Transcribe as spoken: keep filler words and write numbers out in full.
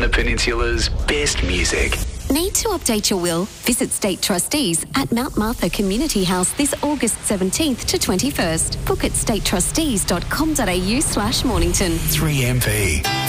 Peninsula's best music. Need to update your will? Visit State Trustees at Mount Martha Community House this August seventeenth to twenty-first. Book at state trustees dot com dot a u slash Mornington. three M V.